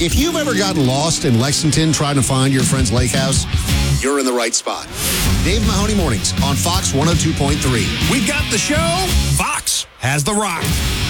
If you've ever gotten lost in Lexington trying to find your friend's lake house, you're in the right spot. Dave Mahoney Mornings on Fox 102.3. We got the show. Fox has the rock.